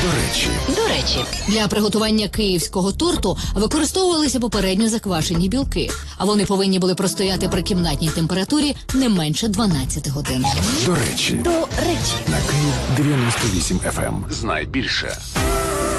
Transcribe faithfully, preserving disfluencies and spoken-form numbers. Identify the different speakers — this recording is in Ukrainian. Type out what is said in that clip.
Speaker 1: До речі.
Speaker 2: До речі, для приготування київського торту використовувалися попередньо заквашені білки, а вони повинні були простояти при кімнатній температурі не менше дванадцяти годин.
Speaker 1: До речі.
Speaker 2: До речі.
Speaker 1: На Київ дев'яносто вісім еф ем. Знай більше.